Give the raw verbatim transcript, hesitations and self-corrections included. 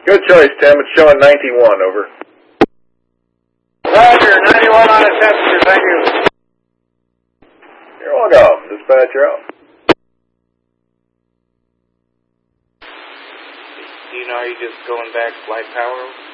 Good choice, Tim. It's showing ninety-one, over. Roger, ninety-one on a temperature, thank you. You're welcome. Dispatcher out. Do you know, are you just going back flight power?